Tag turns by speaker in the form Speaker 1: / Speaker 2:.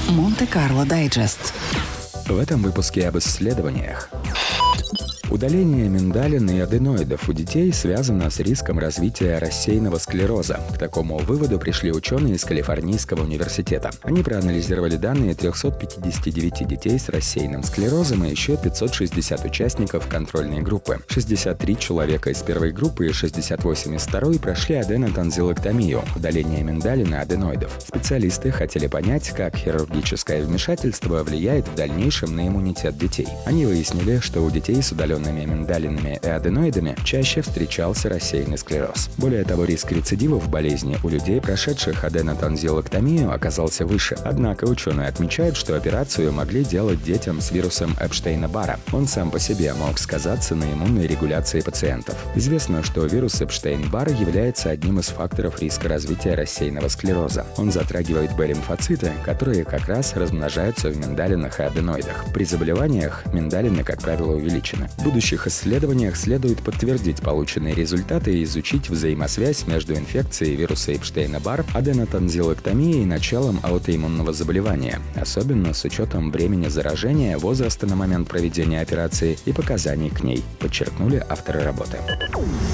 Speaker 1: Монте-Карло Дайджест.
Speaker 2: В этом выпуске об исследованиях. Удаление миндалин и аденоидов у детей связано с риском развития рассеянного склероза. К такому выводу пришли ученые из Калифорнийского университета. Они проанализировали данные 359 детей с рассеянным склерозом и еще 560 участников контрольной группы. 63 человека из первой группы и 68 из второй прошли аденотонзиллэктомию – удаление миндалин и аденоидов. Специалисты хотели понять, как хирургическое вмешательство влияет в дальнейшем на иммунитет детей. Они выяснили, что у детей с удаленными миндалинами и аденоидами чаще встречался рассеянный склероз. Более того, риск рецидивов болезни у людей, прошедших аденотонзиллэктомию, оказался выше. Однако ученые отмечают, что операцию могли делать детям с вирусом Эпштейна-Барра. Он сам по себе мог сказаться на иммунной регуляции пациентов. Известно, что вирус Эпштейн-Барра является одним из факторов риска развития рассеянного склероза. Он затрагивает Б-лимфоциты, которые как раз размножаются в миндалинах и аденоидах. При заболеваниях миндалины, как правило, увеличены. В будущих исследованиях следует подтвердить полученные результаты и изучить взаимосвязь между инфекцией вируса Эпштейна-Барр, аденотонзиллэктомией и началом аутоиммунного заболевания, особенно с учетом времени заражения, возраста на момент проведения операции и показаний к ней, подчеркнули авторы работы.